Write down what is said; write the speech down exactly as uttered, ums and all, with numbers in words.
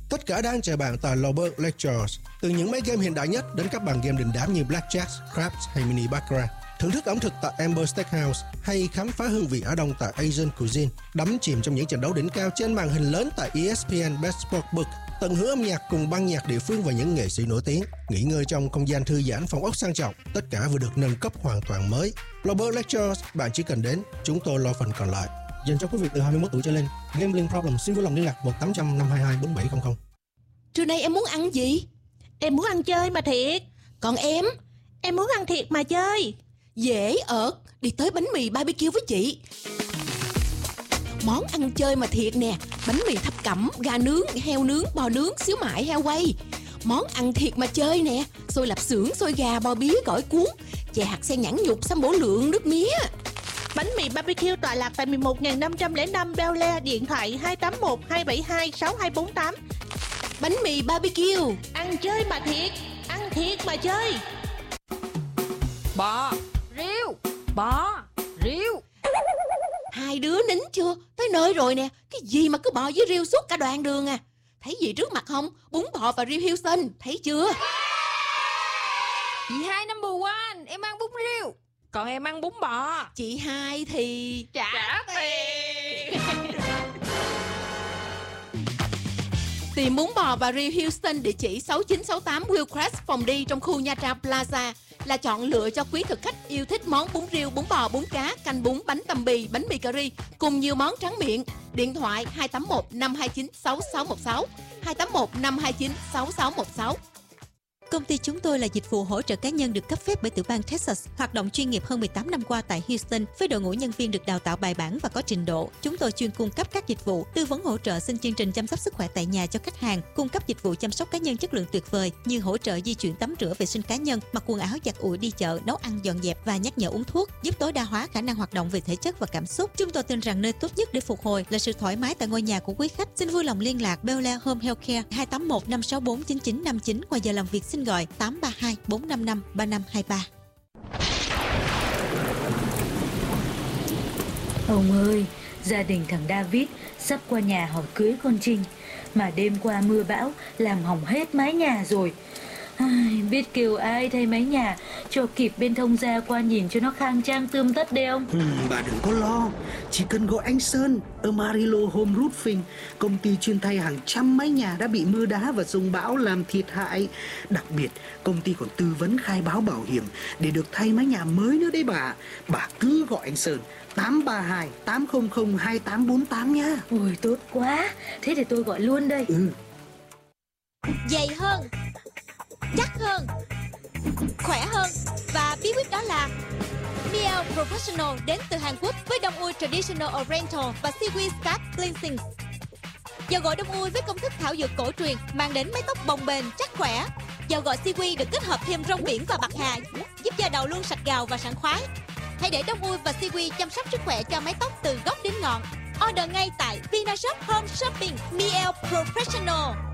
Tất cả đang chờ bạn tại Lowberg Lectures. Từ những máy game hiện đại nhất đến các bàn game đình đám như Blackjack, Craps hay Mini Baccarat. Thưởng thức ẩm thực tại Amber Steakhouse hay khám phá hương vị Á Đông tại Asian Cuisine. Đắm chìm trong những trận đấu đỉnh cao trên màn hình lớn tại E S P N Best Sportsbook. Tận hưởng âm nhạc cùng ban nhạc địa phương và những nghệ sĩ nổi tiếng. Nghỉ ngơi trong không gian thư giãn, phòng ốc sang trọng. Tất cả vừa được nâng cấp hoàn toàn mới. Lowberg Lectures, bạn chỉ cần đến, chúng tôi lo phần còn lại. Dành cho quý vị từ hai mươi mốt tuổi trở lên. Gambling problem xin vui lòng liên lạc một tám trăm năm hai hai bốn bảy không không. Trưa nay em muốn ăn gì? Em muốn ăn chơi mà thiệt. Còn em? Em muốn ăn thiệt mà chơi. Dễ ợt, đi tới bánh mì ba bi kiu với chị. Món ăn chơi mà thiệt nè. Bánh mì thập cẩm, gà nướng, heo nướng, bò nướng, xíu mại, heo quay. Món ăn thiệt mà chơi nè. Xôi lạp xưởng, xôi gà, bò bía, gỏi cuốn, chè hạt sen nhãn nhục, sâm bổ lượng, nước mía. Bánh mì ba bi kiu tọa lạc tại mười một nghìn năm trăm lẻ năm Bel Air, điện thoại hai tám một hai bảy hai sáu hai bốn tám. Bánh mì ba bi kiu, ăn chơi mà thiệt, ăn thiệt mà chơi. Bò, riêu, bò, riêu. Hai đứa nín chưa? Tới nơi rồi nè. Cái gì mà cứ bò với riêu suốt cả đoạn đường à? Thấy gì trước mặt không? Bún bò và riêu Houston, thấy chưa? Chị hai number one, em ăn bún riêu, còn em ăn bún bò. Chị hai thì trả, trả tiền. Tìm bún bò và riêu Houston địa chỉ sáu chín sáu tám Hillcrest phòng đi trong khu Nha Trang Plaza là chọn lựa cho quý thực khách yêu thích món bún riêu, bún bò, bún cá, canh bún, bánh tằm bì, bánh mì cà ri cùng nhiều món tráng miệng. Điện thoại hai tám một năm hai chín sáu sáu một sáu, hai tám một năm hai chín sáu sáu một sáu. Công ty chúng tôi là dịch vụ hỗ trợ cá nhân được cấp phép bởi tiểu bang Texas, hoạt động chuyên nghiệp hơn mười tám năm qua tại Houston với đội ngũ nhân viên được đào tạo bài bản và có trình độ. Chúng tôi chuyên cung cấp các dịch vụ tư vấn hỗ trợ xin chương trình chăm sóc sức khỏe tại nhà cho khách hàng, cung cấp dịch vụ chăm sóc cá nhân chất lượng tuyệt vời như hỗ trợ di chuyển tắm rửa vệ sinh cá nhân, mặc quần áo giặt ủi đi chợ, nấu ăn dọn dẹp và nhắc nhở uống thuốc, giúp tối đa hóa khả năng hoạt động về thể chất và cảm xúc. Chúng tôi tin rằng nơi tốt nhất để phục hồi là sự thoải mái tại ngôi nhà của quý khách. Xin vui lòng liên lạc Bel Air Home Healthcare hai tám một năm sáu bốn chín chín năm chín. Ngoài giờ làm việc xin gọi tám ba hai bốn năm năm ba năm hai ba. Ông ơi, gia đình thằng David sắp qua nhà hỏi cưới con Trinh, mà đêm qua mưa bão làm hỏng hết mái nhà rồi. Ai, biết kêu ai thay mái nhà cho kịp bên thông gia qua nhìn cho nó khang trang tươm tất đi ông. Ừ, bà đừng có lo, chỉ cần gọi anh Sơn ở Marilo Home Roofing, công ty chuyên thay hàng trăm mái nhà đã bị mưa đá và dông bão làm thiệt hại. Đặc biệt công ty còn tư vấn khai báo bảo hiểm để được thay mái nhà mới nữa đấy bà. Bà cứ gọi anh Sơn tám ba hai tám không không hai tám bốn tám nhá. Ôi tốt quá, thế để tôi gọi luôn đây. Ừ. Dày hơn, chắc hơn, khỏe hơn, và bí quyết đó là Miele Professional đến từ Hàn Quốc với đông ui Traditional Oriental và Seaweed Scalp Cleansing. Dầu gội đông ui với công thức thảo dược cổ truyền mang đến mái tóc bồng bềnh chắc khỏe. Dầu gội Seaweed được kết hợp thêm rong biển và bạc hà, giúp da đầu luôn sạch gào và sảng khoái. Hãy để đông ui và Seaweed chăm sóc sức khỏe cho mái tóc từ gốc đến ngọn. Order ngay tại Vinashop Home Shopping. Miele Professional.